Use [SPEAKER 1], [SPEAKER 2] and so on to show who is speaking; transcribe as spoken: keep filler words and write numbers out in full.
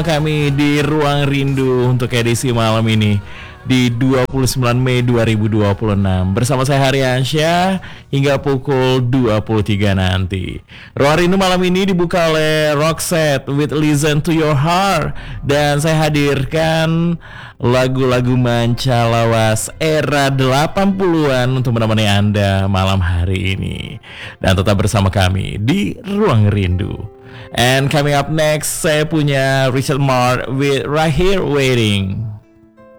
[SPEAKER 1] Kami di Ruang Rindu untuk edisi malam ini di dua puluh sembilan Mei dua ribu dua puluh enam bersama saya Haryansyah hingga pukul dua puluh tiga nanti. Ruang Rindu malam ini dibuka oleh Roxette with Listen to Your Heart, dan saya hadirkan lagu-lagu manca lawas era delapan puluhan untuk menemani Anda malam hari ini. Dan tetap bersama kami di Ruang Rindu. And coming up next, saya punya Richard Marx with Right Here Waiting.